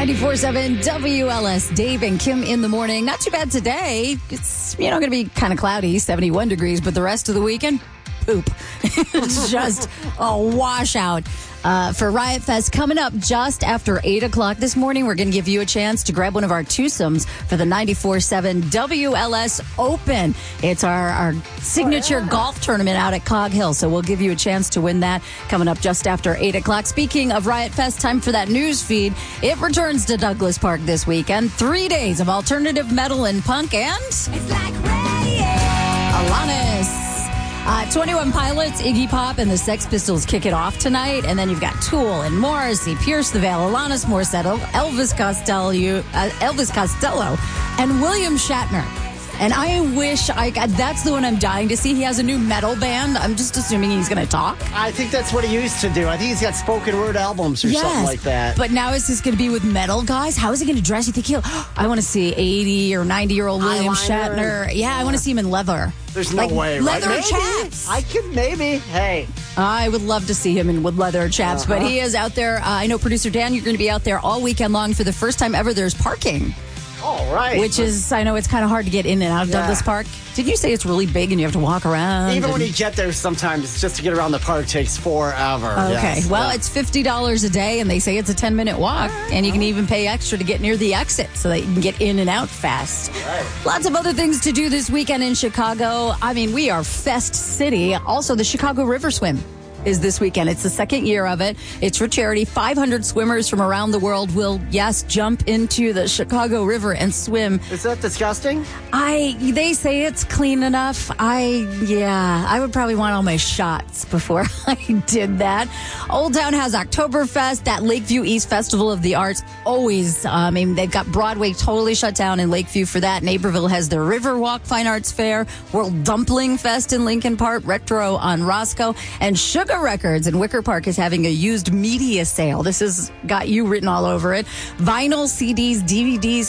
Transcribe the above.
94.7 WLS, Dave and Kim in the morning. Not too bad today. It's, going to be kind of cloudy, 71 degrees, but the rest of the weekend, poop. It's just a washout. For Riot Fest coming up just after 8 o'clock this morning. We're going to give you a chance to grab one of our twosomes for the 94.7 WLS Open. It's our signature golf tournament out at Cog Hill, so we'll give you a chance to win that coming up just after 8 o'clock. Speaking of Riot Fest, time for that news feed. It returns to Douglas Park this weekend. 3 days of alternative metal and punk and... It's like Alanis. 21 Pilots, Iggy Pop, and the Sex Pistols kick it off tonight. And then you've got Tool and Morrissey, Pierce the Veil, Alanis Morissette, Elvis Costello, and William Shatner. And I wish that's the one I'm dying to see. He has a new metal band. I'm just assuming he's going to talk. I think that's what he used to do. I think he's got spoken word albums or something like that. But now is this going to be with metal guys? How is he going to dress? You think I want to see 80 or 90-year-old William Shatner. Yeah, I want to see him in leather. There's no way, right? Leather chaps. I could maybe. Hey. I would love to see him with leather chaps, but he is out there. I know, Producer Dan, you're going to be out there all weekend long. For the first time ever, there's parking. All right. Which is, I know it's kind of hard to get in and out of Douglas Park. Did you say it's really big and you have to walk around? Even when you get there, sometimes just to get around the park takes forever. Okay. Yes. Well, it's $50 a day, and they say it's a 10-minute walk. And you can even pay extra to get near the exit so that you can get in and out fast. Right. Lots of other things to do this weekend in Chicago. I mean, we are Fest City. Also, the Chicago River Swim is this weekend. It's the second year of it. It's for charity. 500 swimmers from around the world will, jump into the Chicago River and swim. Is that disgusting? They say it's clean enough. I would probably want all my shots before I did that. Old Town has Oktoberfest, that Lakeview East Festival of the Arts. Always, they've got Broadway totally shut down in Lakeview for that. Naperville has the Riverwalk Fine Arts Fair, World Dumpling Fest in Lincoln Park, Retro on Roscoe, and Sugar Records in Wicker Park is having a used media sale. This has got you written all over it. Vinyl, CDs, DVDs,